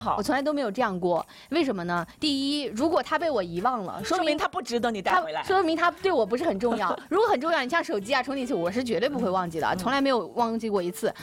我从来都没有这样过。为什么呢？第一，如果他被我遗忘了， 说明他不值得你带回来， 说明他对我不是很重要。如果很重要，你像手机啊、充电器，我是绝对不会忘记的，从来没有忘记过一次。